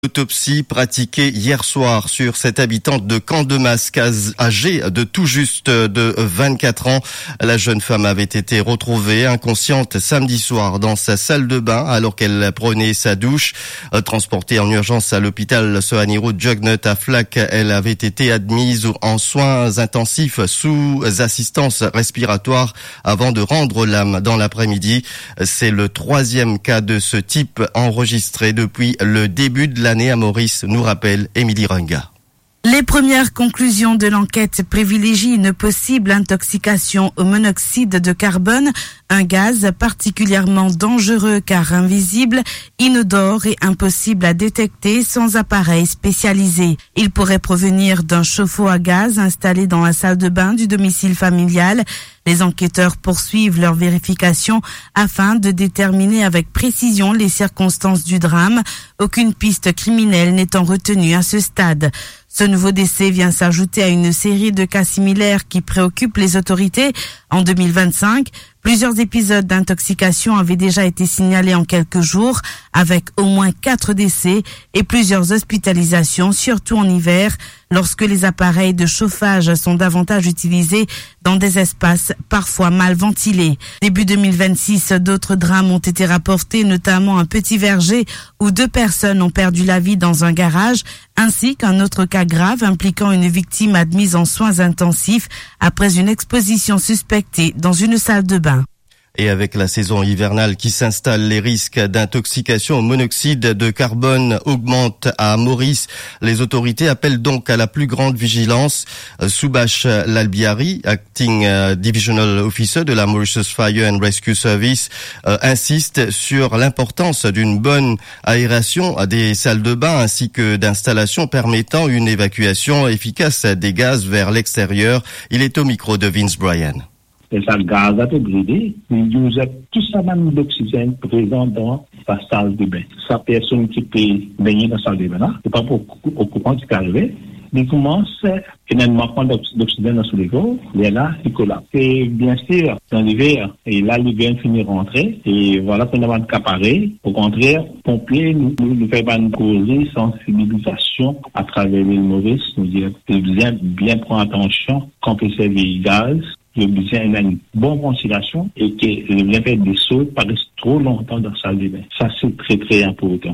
Autopsie pratiquée hier soir sur cette habitante de Camp-de-Masque âgée de tout juste de 24 ans. La jeune femme avait été retrouvée inconsciente samedi soir dans sa salle de bain alors qu'elle prenait sa douche. Transportée en urgence à l'hôpital Sohani Road Jugnet à Flac, elle avait été admise en soins intensifs sous assistance respiratoire avant de rendre l'âme dans l'après-midi. C'est le 3e cas de ce type enregistré depuis le début de l'année à Maurice, nous rappelle Émilie Runga. Les premières conclusions de l'enquête privilégient une possible intoxication au monoxyde de carbone, un gaz particulièrement dangereux car invisible, inodore et impossible à détecter sans appareil spécialisé. Il pourrait provenir d'un chauffe-eau à gaz installé dans la salle de bain du domicile familial. Les enquêteurs poursuivent leur vérification afin de déterminer avec précision les circonstances du drame. Aucune piste criminelle n'étant retenue à ce stade. Ce nouveau décès vient s'ajouter à une série de cas similaires qui préoccupent les autorités. En 2025, plusieurs épisodes d'intoxication avaient déjà été signalés en quelques jours, avec au moins 4 décès et plusieurs hospitalisations, surtout en hiver, lorsque les appareils de chauffage sont davantage utilisés dans des espaces parfois mal ventilés. Début 2026, d'autres drames ont été rapportés, notamment un petit verger où 2 personnes ont perdu la vie dans un garage, ainsi qu'un autre cas grave impliquant une victime admise en soins intensifs après une exposition suspectée dans une salle de bain. Et avec la saison hivernale qui s'installe, les risques d'intoxication au monoxyde de carbone augmentent à Maurice. Les autorités appellent donc à la plus grande vigilance. Soubash Lalbiari, Acting Divisional Officer de la Mauritius Fire and Rescue Service, insiste sur l'importance d'une bonne aération des salles de bain ainsi que d'installations permettant une évacuation efficace des gaz vers l'extérieur. Il est au micro de Vince Bryan. Et ça gaz à te brider, il y a tout ça même d'oxygène présent dans la salle de bain. Sa personne qui peut baigner dans la salle de bain, là, c'est pas au courant qui est arrivé, il commence à un manquement d'oxygène dans le corps, et là, il collapse. Et bien sûr, dans l'hiver, et là, l'hiver finit rentrer, et voilà qu'on a un cas pareil. Au contraire, pompiers nous fait pas nous causer sensibilisation à travers les Maurice, nous dire bien prendre attention quand on sert des gaz. Il y a besoin d'une bonne ventilation et que le bienfait des sauts pas reste trop longtemps dans la salle de bain. Ça, c'est très, très important.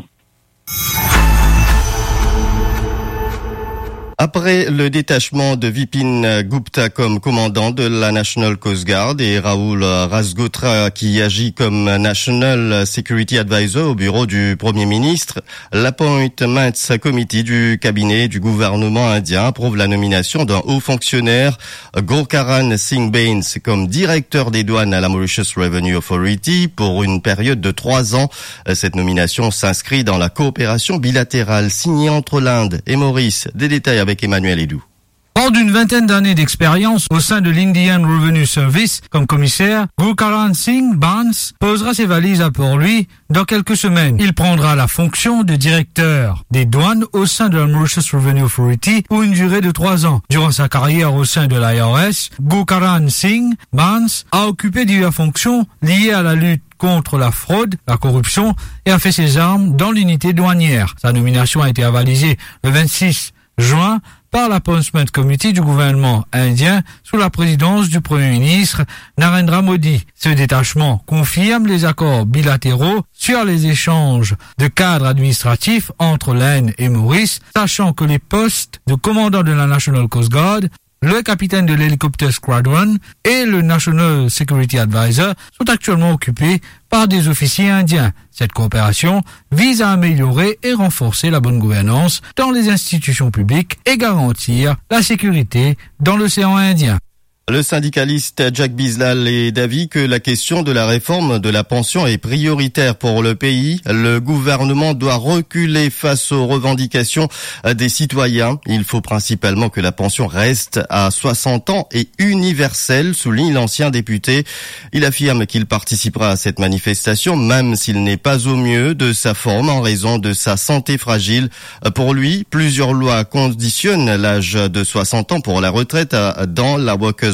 Après le détachement de Vipin Gupta comme commandant de la National Coast Guard et Rahul Rasgotra qui agit comme National Security Advisor au bureau du Premier ministre, l'Appointments Committee du cabinet du gouvernement indien approuve la nomination d'un haut fonctionnaire, Gurkaran Singh Bains, comme directeur des douanes à la Mauritius Revenue Authority pour une période de 3 ans. Cette nomination s'inscrit dans la coopération bilatérale signée entre l'Inde et Maurice. Des détails avec Emmanuel Edou. Hors d'une vingtaine d'années d'expérience au sein de l'Indian Revenue Service comme commissaire, Gurkaran Singh Bains posera ses valises pour lui dans quelques semaines. Il prendra la fonction de directeur des douanes au sein de la Mauritius Revenue Authority pour une durée de 3 ans. Durant sa carrière au sein de l'IRS, Gurkaran Singh Bains a occupé diverses fonctions liées à la lutte contre la fraude, la corruption et a fait ses armes dans l'unité douanière. Sa nomination a été avalisée le 26 juin par l'Appointments Committee du gouvernement indien sous la présidence du Premier ministre Narendra Modi. Ce détachement confirme les accords bilatéraux sur les échanges de cadres administratifs entre l'Inde et Maurice, sachant que les postes de commandant de la National Coast Guard, le capitaine de l'Helicopter Squadron et le National Security Advisor sont actuellement occupés par des officiers indiens. Cette coopération vise à améliorer et renforcer la bonne gouvernance dans les institutions publiques et garantir la sécurité dans l'océan Indien. Le syndicaliste Jack Bislal est d'avis que la question de la réforme de la pension est prioritaire pour le pays. Le gouvernement doit reculer face aux revendications des citoyens. Il faut principalement que la pension reste à 60 ans et universelle, souligne l'ancien député. Il affirme qu'il participera à cette manifestation, même s'il n'est pas au mieux de sa forme en raison de sa santé fragile. Pour lui, plusieurs lois conditionnent l'âge de 60 ans pour la retraite dans la Workers'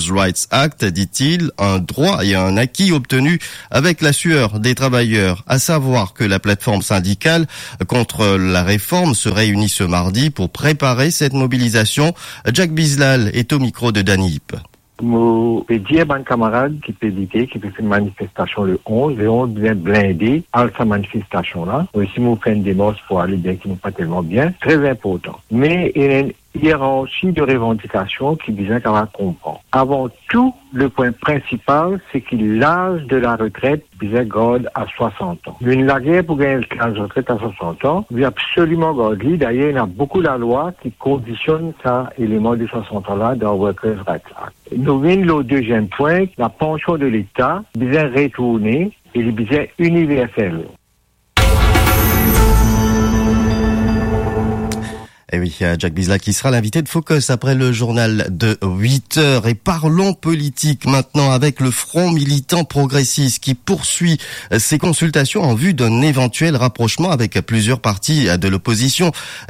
Workers' Rights Act, dit-il, un droit et un acquis obtenu avec la sueur des travailleurs, à savoir que la plateforme syndicale contre la réforme se réunit ce mardi pour préparer cette mobilisation. Jack Bizlal est au micro de Danny Hip. Je peux dire à mes camarades qui peut faire une manifestation le 11 bien blindé à cette manifestation-là. Si nous faisons des démarches pour aller bien, qui n'est pas tellement bien, très important. Mais il y a une hiérarchie de revendications qui disent qu'on va comprendre. Avant tout, le point principal, c'est que l'âge de la retraite garde à 60 ans. Une la guerre pour gagner l'âge de retraite à 60 ans, il y a absolument gardé. D'ailleurs, il y a beaucoup de lois qui conditionnent ça, élément de 60 ans-là, dans Workers' Rights Act. Nous venons au deuxième point, la pension de l'État, bien retournée et les budgets universels. Et oui, Jack Bizlal qui sera l'invité de Focus après le journal de 8h. Et parlons politique maintenant avec le Front militant progressiste qui poursuit ses consultations en vue d'un éventuel rapprochement avec plusieurs partis de l'opposition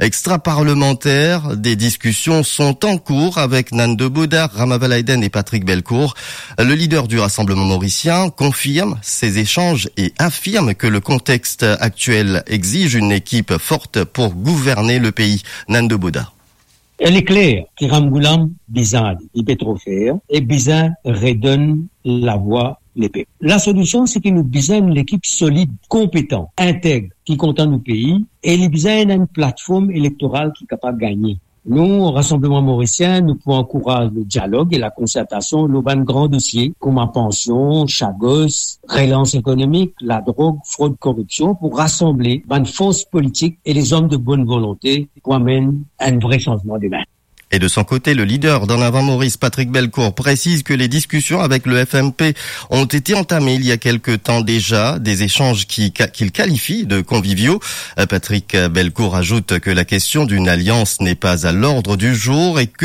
extra-parlementaire. Des discussions sont en cours avec Nando Boda, Rama Valaiden et Patrick Belcourt. Le leader du Rassemblement mauricien confirme ces échanges et affirme que le contexte actuel exige une équipe forte pour gouverner le pays. Nando Boda. Elle est claire que Ramgoulam, Bizan, il peut trop faire, et Bizan redonne la voix les peuples. La solution, c'est que nous besoin une équipe solide, compétente, intègre, qui compte dans nos pays, et les besoin une plateforme électorale qui est capable de gagner. Nous, au Rassemblement mauricien, nous pouvons encourager le dialogue et la concertation dans un grand dossier, comme la pension, Chagos, relance économique, la drogue, fraude, corruption, pour rassembler une force politique et les hommes de bonne volonté pour amener un vrai changement de main. Et de son côté, le leader d'En Avant Maurice, Patrick Belcourt, précise que les discussions avec le FMP ont été entamées il y a quelque temps déjà, des échanges qu'il qualifie de conviviaux. Patrick Belcourt ajoute que la question d'une alliance n'est pas à l'ordre du jour et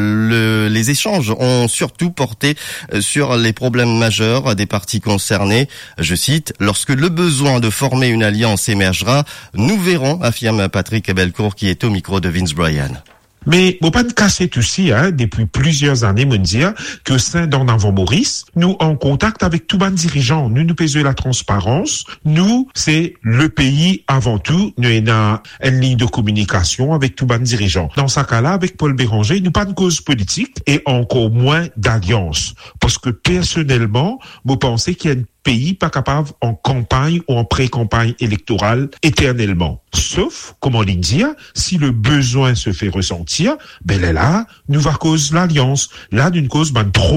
que les échanges ont surtout porté sur les problèmes majeurs des partis concernés. Je cite, « Lorsque le besoin de former une alliance émergera, nous verrons », affirme Patrick Belcourt qui est au micro de Vince Bryan. Mais bon pas de casser aussi depuis plusieurs années me dire que sein d'En Avant Maurice, nous en contact avec tout ban dirigeants, nous pesons la transparence, nous c'est le pays avant tout, nous avons une ligne de communication avec tout ban dirigeants. Dans ce cas-là avec Paul Béranger, nous pas de cause politique et encore moins d'alliance parce que personnellement, je pense qu'il y a une pays pas capable en campagne ou en pré-campagne électorale éternellement. Sauf, comme on dit, si le besoin se fait ressentir, ben là, nous va cause l'alliance. Là, d'une cause,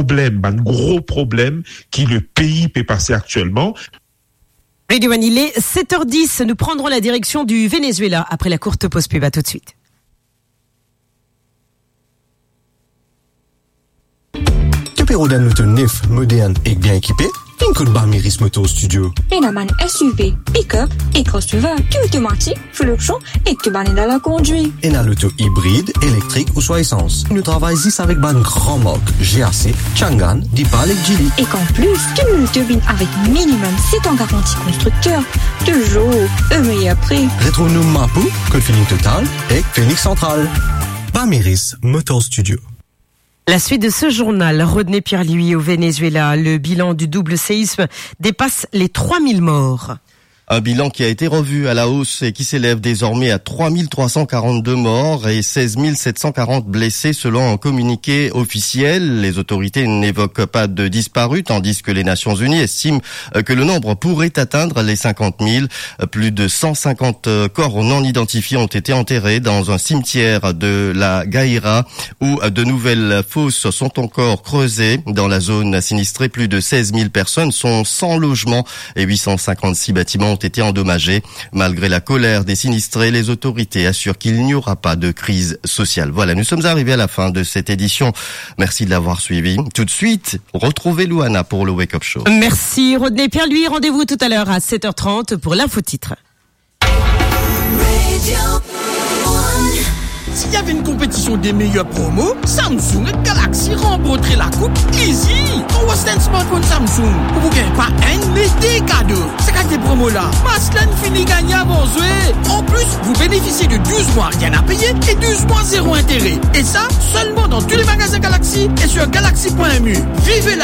gros problème qui le pays peut passer actuellement. Radio One, il est 7h10. Nous prendrons la direction du Venezuela après la courte pause pub. À tout de suite. Capéro d'un auto neuf, moderne et bien équipé, une coup de Barmiris Motor Studio. Enaman SUV, pick-up et crossover, qui automatique, full option et que ban dans la conduite. Et dans l'auto hybride, électrique ou soit essence. Nous travaillons ici avec ban grand marque GAC, Changan, Dipal et Geely. Et qu'en plus, tu nous turbines avec minimum 7 ans garantie constructeur. Toujours un meilleur prix. Retrouve-nous Mapou, Code Feeling Total et Phoenix Central. Barmiris Motor Studio. La suite de ce journal, Rodney Pierre-Louis au Venezuela, le bilan du double séisme dépasse les 3000 morts. Un bilan qui a été revu à la hausse et qui s'élève désormais à 3342 morts et 16 740 blessés selon un communiqué officiel. Les autorités n'évoquent pas de disparus tandis que les Nations Unies estiment que le nombre pourrait atteindre les 50 000. Plus de 150 corps non identifiés ont été enterrés dans un cimetière de la Gaïra où de nouvelles fosses sont encore creusées. Dans la zone sinistrée, plus de 16 000 personnes sont sans logement et 856 bâtiments ont été endommagés. Malgré la colère des sinistrés, les autorités assurent qu'il n'y aura pas de crise sociale. Voilà, nous sommes arrivés à la fin de cette édition. Merci de l'avoir suivi. Tout de suite, retrouvez Louana pour le Wake Up Show. Merci Rodney Pierre-Louis. Rendez-vous tout à l'heure à 7h30 pour l'info-titre. S'il y avait une compétition des meilleurs promos, Samsung et Galaxy remporteraient la coupe easy. Pour Western Smartphone Samsung, vous gagnez pas un mais des cadeaux. C'est quand des promos promo là. Maslen finit gagner avant jouer. En plus, vous bénéficiez de 12 mois rien à payer et 12 mois zéro intérêt. Et ça, seulement dans tous les magasins Galaxy et sur galaxy.mu. Vivez la